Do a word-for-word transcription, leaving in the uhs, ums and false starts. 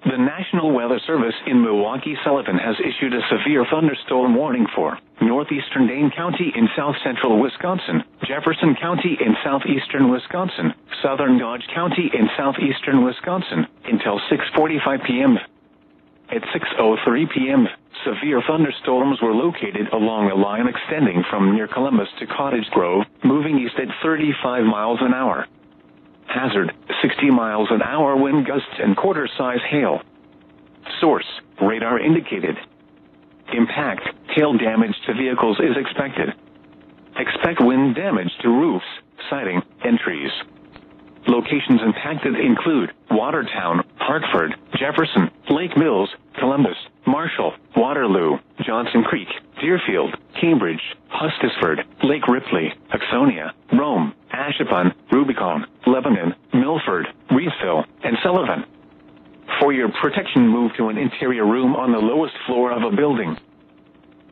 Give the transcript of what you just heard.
The National Weather Service in Milwaukee-Sullivan has issued a severe thunderstorm warning for northeastern Dane County in south-central Wisconsin, Jefferson County in southeastern Wisconsin, southern Dodge County in southeastern Wisconsin, until six forty-five p.m. At six oh three p.m., severe thunderstorms were located along a line extending from near Columbus to Cottage Grove, moving east at thirty-five miles an hour. Hazard, sixty miles an hour wind gusts and quarter-size hail. Source, radar indicated. Impact, hail damage to vehicles is expected. Expect wind damage to roofs, siding, and trees. Locations impacted include Watertown, Hartford, Jefferson, Lake Mills, Columbus, Marshall, Waterloo, Johnson Creek, Deerfield, Cambridge, Hustisford, Lake Ripley, Axonia, Rome, Ashapon, Rubicon, Lebanon, Milford, Reesville, and Sullivan. For your protection, move to an interior room on the lowest floor of a building.